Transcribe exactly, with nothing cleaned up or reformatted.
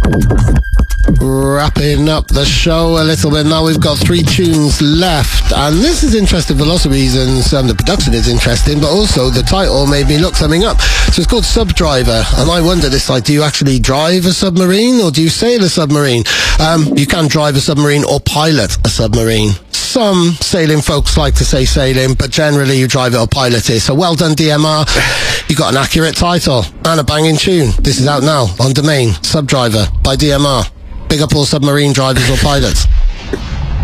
Wrapping up the show a little bit now. We've got three tunes left, and this is interesting for lots of reasons. Um, the production is interesting, but also the title made me look something up. So it's called Subdriver, and I wondered, it's like, do you actually drive a submarine or do you sail a submarine? Um, you can drive a submarine or pilot a submarine. Some sailing folks like to say sailing, but generally you drive it or pilot it. So well done, D M R. You got an accurate title and a banging tune. This is out now on Domain. Subdriver by D M R. Big up all submarine drivers or pilots.